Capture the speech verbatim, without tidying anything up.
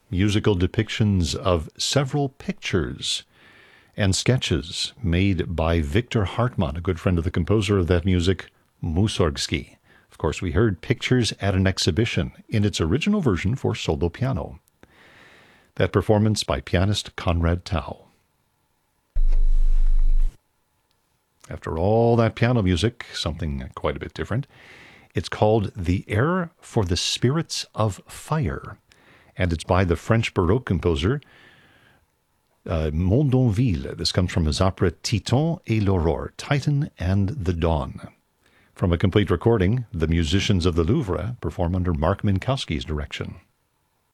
musical depictions of several pictures and sketches made by Victor Hartmann, a good friend of the composer of that music, Mussorgsky. Of course, we heard Pictures at an Exhibition in its original version for solo piano. That performance by pianist Conrad Tao. After all that piano music, something quite a bit different. It's called The Air for the Spirits of Fire, and it's by the French Baroque composer uh, Mondonville. This comes from his opera Titan et l'Aurore, Titan and the Dawn. From a complete recording, the musicians of the Louvre perform under Mark Minkowski's direction.